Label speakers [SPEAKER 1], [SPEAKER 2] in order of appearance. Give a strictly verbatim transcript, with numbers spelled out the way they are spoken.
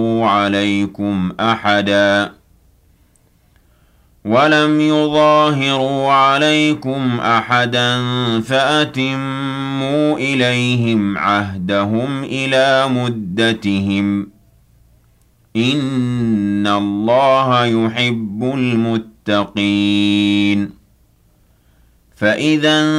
[SPEAKER 1] عليكم أحدا ولم يظاهروا عليكم أحدا فأتموا إليهم عهدهم إلى مدتهم إن الله يحب المتقين فإذا